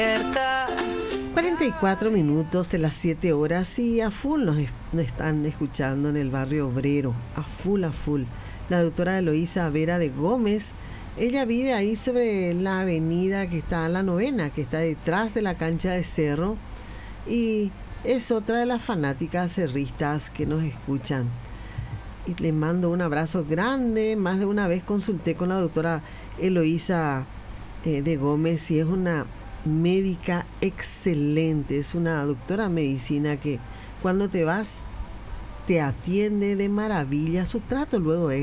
44 minutos de las 7 horas y a full nos están escuchando en el barrio obrero, a full, a full. La doctora Eloísa Vera de Gómez, ella vive ahí sobre la avenida que está en la Novena, que está detrás de la cancha de Cerro, y es otra de las fanáticas cerristas que nos escuchan. Y le mando un abrazo grande. Más de una vez consulté con la doctora Eloísa de Gómez y es una médica excelente, es una doctora en medicina que cuando te vas te atiende de maravilla, su trato luego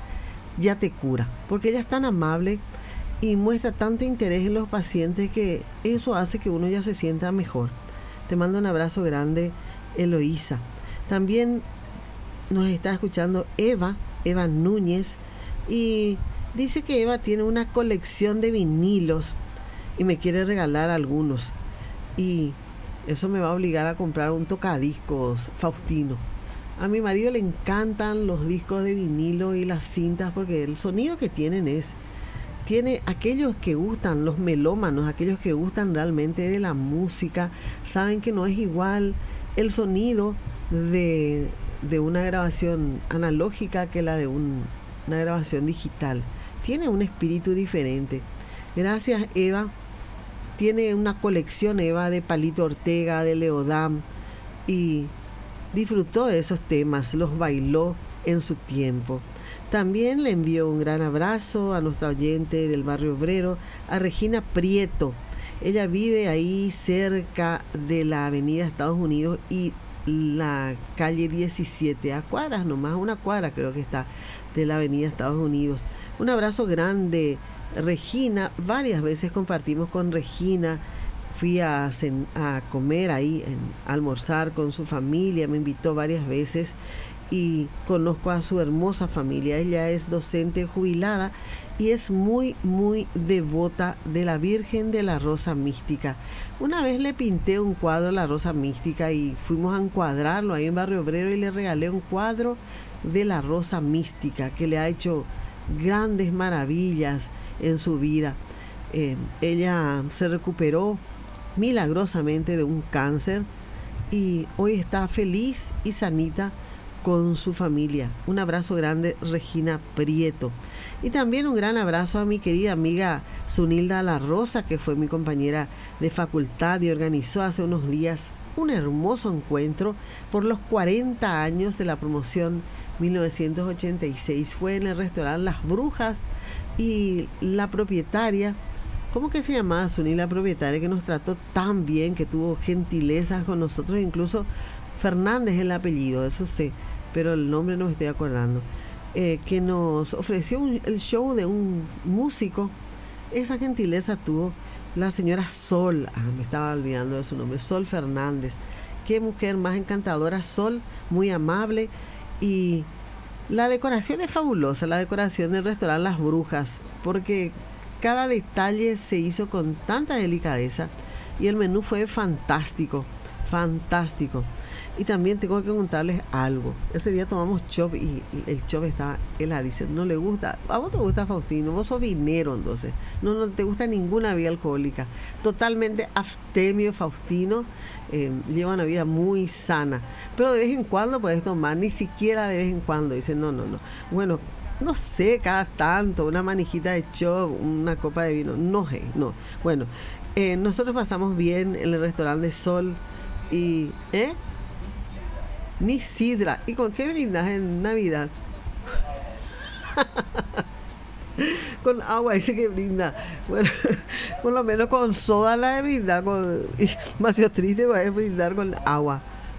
ya te cura, porque ella es tan amable y muestra tanto interés en los pacientes que eso hace que uno ya se sienta mejor. Te mando un abrazo grande, Eloísa. También nos está escuchando Eva Núñez, y dice que Eva tiene una colección de vinilos y me quiere regalar algunos, y eso me va a obligar a comprar un tocadiscos Faustino. A mi marido le encantan los discos de vinilo y las cintas porque el sonido que tiene aquellos que gustan, los melómanos, aquellos que gustan realmente de la música, saben que no es igual el sonido de una grabación analógica que la de una grabación digital. Tiene un espíritu diferente. Gracias, Eva. Tiene una colección, Eva, de Palito Ortega, de Leodam, y disfrutó de esos temas, los bailó en su tiempo. También le envío un gran abrazo a nuestra oyente del barrio obrero, a Regina Prieto. Ella vive ahí cerca de la avenida Estados Unidos y la calle 17, a cuadras nomás, una cuadra creo que está de la avenida Estados Unidos. Un abrazo grande, Regina. Varias veces compartimos con Regina. Fui a comer ahí, a almorzar con su familia, me invitó varias veces y conozco a su hermosa familia. Ella es docente jubilada y es muy, muy devota de la Virgen de la Rosa Mística. Una vez le pinté un cuadro a la Rosa Mística y fuimos a encuadrarlo ahí en Barrio Obrero y le regalé un cuadro de la Rosa Mística que le ha hecho grandes maravillas en su vida. Ella se recuperó milagrosamente de un cáncer y hoy está feliz y sanita con su familia. Un abrazo grande, Regina Prieto. Y también un gran abrazo a mi querida amiga Zunilda La Rosa, que fue mi compañera de facultad y organizó hace unos días un hermoso encuentro por los 40 años de la promoción 1986. Fue en el restaurante Las Brujas y la propietaria, ¿cómo que se llamaba Zunilda, la propietaria, que nos trató tan bien, que tuvo gentilezas con nosotros, incluso Fernández el apellido, eso sé, pero el nombre no me estoy acordando, que nos ofreció el show de un músico. Esa gentileza tuvo la señora Sol, me estaba olvidando de su nombre, Sol Fernández. Qué mujer más encantadora, Sol, muy amable, y la decoración es fabulosa, la decoración del restaurante Las Brujas, porque cada detalle se hizo con tanta delicadeza y el menú fue fantástico, fantástico. Y también tengo que contarles algo. Ese día tomamos chop y el chop estaba heladísimo. No le gusta. ¿A vos te gusta, Faustino? Vos sos vinero, entonces. No te gusta ninguna bebida alcohólica. Totalmente abstemio, Faustino. Lleva una vida muy sana. Pero de vez en cuando puedes tomar, ni siquiera de vez en cuando. Dice, no. Bueno, no sé, cada tanto, una manijita de chop, una copa de vino. No. Bueno, nosotros pasamos bien en el restaurante Sol y... Ni sidra. ¿Y con qué brindas en Navidad? Con agua, dice que brinda. Bueno, por lo menos con soda la de brindar. Más triste es brindar con agua.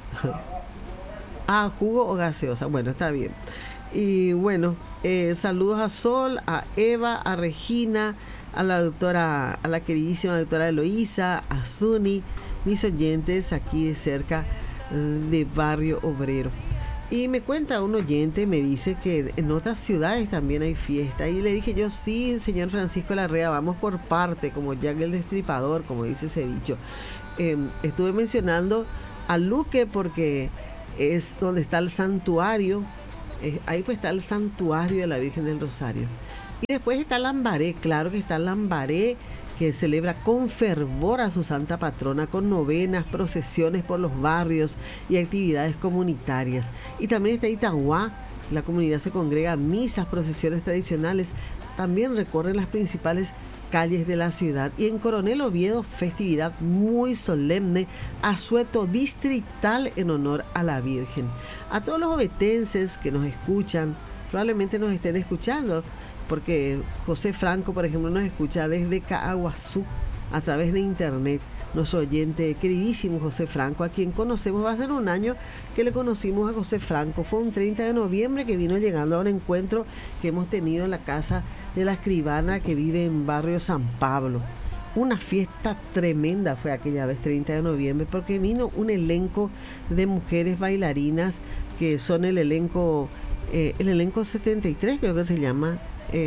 Jugo o gaseosa. Bueno, está bien. Y bueno, saludos a Sol, a Eva, a Regina, a la queridísima doctora Eloísa, a Zuni, mis oyentes aquí de cerca de Barrio Obrero. Y me cuenta un oyente, me dice que en otras ciudades también hay fiesta, y le dije yo, sí, señor Francisco Larrea, vamos por parte, como Jack el Destripador, como dice ese dicho. Estuve mencionando a Luque porque es donde está el santuario, ahí pues está el santuario de la Virgen del Rosario. Y después está Lambaré, claro que está Lambaré, que celebra con fervor a su santa patrona, con novenas, procesiones por los barrios y actividades comunitarias. Y también está Itagua, la comunidad se congrega a misas, procesiones tradicionales, también recorren las principales calles de la ciudad. Y en Coronel Oviedo, festividad muy solemne, asueto distrital en honor a la Virgen. A todos los ovetenses que nos escuchan, probablemente nos estén escuchando, porque José Franco, por ejemplo, nos escucha desde Caaguazú a través de internet. Nuestro oyente queridísimo José Franco, a quien conocemos, va a ser un año que le conocimos a José Franco. Fue un 30 de noviembre que vino llegando a un encuentro que hemos tenido en la casa de la escribana que vive en barrio San Pablo. Una fiesta tremenda fue aquella vez, 30 de noviembre, porque vino un elenco de mujeres bailarinas que son el elenco 73, creo que se llama.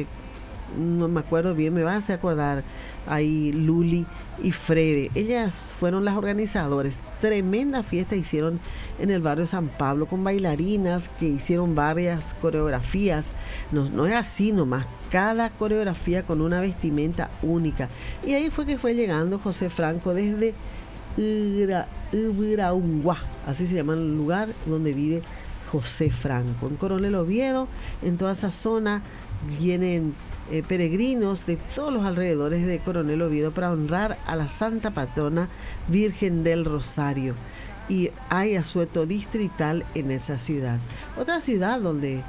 No me acuerdo bien, me vas a acordar ahí Luli y Frede. Ellas fueron las organizadoras. Tremenda fiesta hicieron en el barrio San Pablo con bailarinas que hicieron varias coreografías. No es así nomás, cada coreografía con una vestimenta única. Y ahí fue que fue llegando José Franco desde Ubiraunguá, así se llama el lugar donde vive José Franco. En Coronel Oviedo, en toda esa zona, vienen peregrinos de todos los alrededores de Coronel Oviedo para honrar a la santa patrona Virgen del Rosario. Y hay asueto distrital en esa ciudad. Otra ciudad donde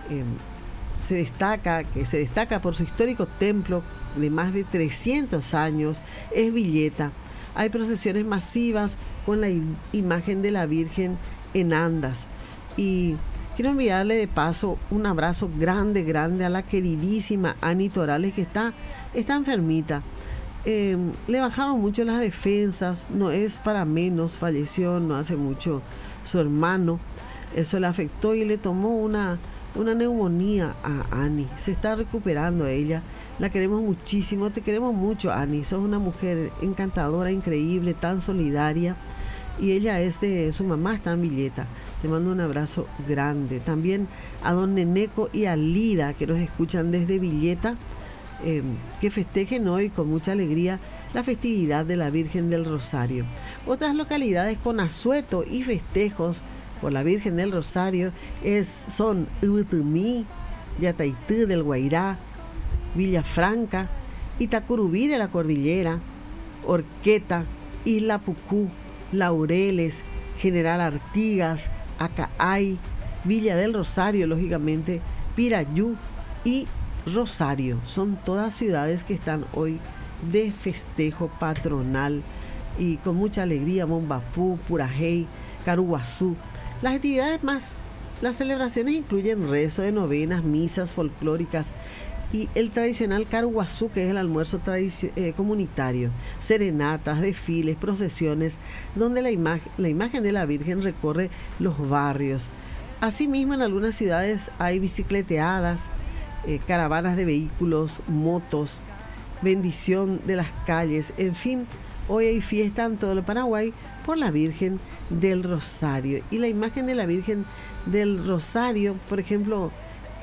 se destaca por su histórico templo de más de 300 años es Villeta. Hay procesiones masivas con la imagen de la Virgen en andas. Y quiero enviarle de paso un abrazo grande a la queridísima Ani Torales, que está enfermita. Le bajaron mucho las defensas, no es para menos, falleció no hace mucho su hermano. Eso le afectó y le tomó una neumonía a Ani. Se está recuperando ella. La queremos muchísimo, te queremos mucho, Ani. Sos una mujer encantadora, increíble, tan solidaria. Y ella su mamá está en Villeta. Te mando un abrazo grande. También a don Neneco y a Lida, que nos escuchan desde Villeta, que festejen hoy con mucha alegría la festividad de la Virgen del Rosario. Otras localidades con asueto y festejos por la Virgen del Rosario son Ubutumí, Yataití del Guairá, Villafranca, Itacurubí de la Cordillera, Orqueta, Isla Pucú, Laureles, General Artigas, Acaay, Villa del Rosario, lógicamente, Pirayú y Rosario. Son todas ciudades que están hoy de festejo patronal y con mucha alegría. Mombapú, Purajey, Caruguazú. Las celebraciones incluyen rezo de novenas, misas folclóricas y el tradicional Caruguazú, que es el almuerzo comunitario, serenatas, desfiles, procesiones, donde la imagen de la Virgen recorre los barrios. Asimismo, en algunas ciudades hay bicicleteadas, caravanas de vehículos, motos, bendición de las calles, en fin, hoy hay fiesta en todo el Paraguay por la Virgen del Rosario. Y la imagen de la Virgen del Rosario, por ejemplo,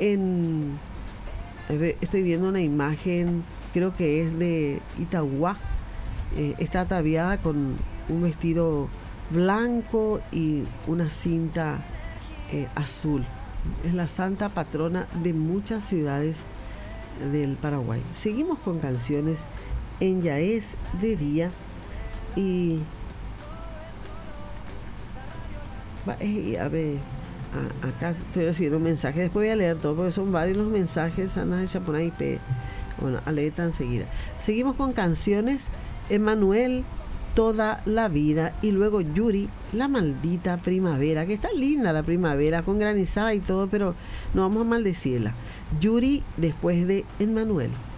estoy viendo una imagen, creo que es de Itagua, está ataviada con un vestido blanco y una cinta azul. Es la santa patrona de muchas ciudades del Paraguay. Seguimos con canciones en Ya es de día y a ver, acá estoy recibiendo mensajes, después voy a leer todo porque son varios los mensajes. Ana de Chapona IP, bueno, a leer enseguida. Seguimos con canciones. Emanuel, Toda la vida, y luego Yuri, La maldita primavera, que está linda la primavera con granizada y todo, pero no vamos a maldecirla. Yuri después de Emanuel.